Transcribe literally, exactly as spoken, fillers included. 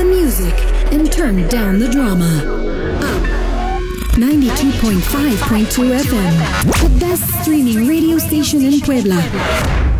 the music and turn down the drama. Up ninety-two point five point two F M, the best streaming radio station in Puebla.